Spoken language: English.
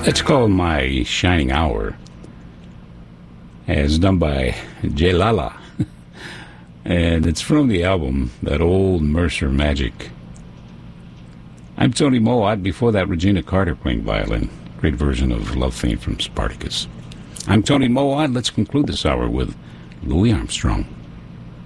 It's called My Shining Hour. It's done by Jay Lala. And it's from the album, That Old Mercer Magic. I'm Tony Mowatt. Before that, Regina Carter playing violin. Great version of Love Theme from Spartacus. I'm Tony Mowatt. Let's conclude this hour with Louis Armstrong.